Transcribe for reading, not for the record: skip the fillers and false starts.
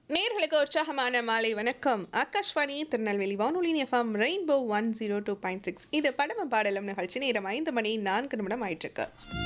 நேர்களுக்கு உற்சாகமான மாலை வணக்கம். ஆகாஷ்வாணி திருநெல்வேலி வானொலியின் எஃப்எம் ரெயின்போ 102.6. இது படமும் பாடலும் நிகழ்ச்சி. நேரம் 5 மணி 4 நிமிடம் ஆயிட்டிருக்கு.